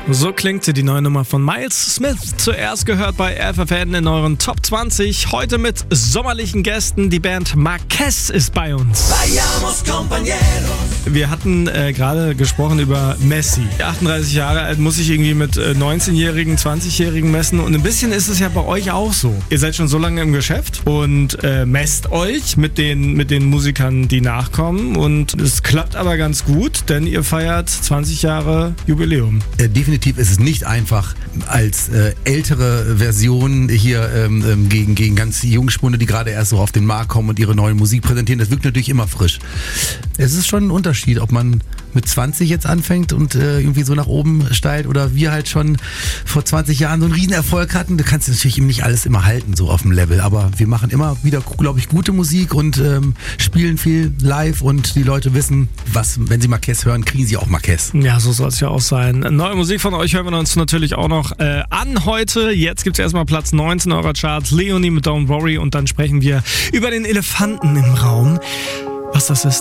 So klingt die neue Nummer von Miles Smith. Zuerst gehört bei FFN in euren Top 20. Heute mit sommerlichen Gästen. Die Band Marquez ist bei uns. Wir hatten gerade gesprochen über Messi. 38 Jahre alt, muss sich irgendwie mit 19-Jährigen, 20-Jährigen messen. Und ein bisschen ist es ja bei euch auch so. Ihr seid schon so lange im Geschäft und messt euch mit den Musikern, die nachkommen. Und es klappt aber ganz gut, denn ihr feiert 20 Jahre Jubiläum. Definitiv ist es nicht einfach, als ältere Version hier gegen ganz Jungspunde, die gerade erst so auf den Markt kommen und ihre neue Musik präsentieren. Das wirkt natürlich immer frisch. Es ist schon ein Unterschied, ob man mit 20 jetzt anfängt und irgendwie so nach oben steilt oder wir halt schon vor 20 Jahren so einen Riesenerfolg hatten. Du kannst natürlich eben nicht alles immer halten, so auf dem Level. Aber wir machen immer wieder, glaube ich, gute Musik und spielen viel live und die Leute wissen, wenn sie Marquez hören, kriegen sie auch Marquez. Ja, so soll es ja auch sein. Neue Musik von euch hören wir uns natürlich auch noch an heute. Jetzt gibt es erstmal Platz 19 eurer Charts. Leonie mit Don't Worry und dann sprechen wir über den Elefanten im Raum. Was das ist,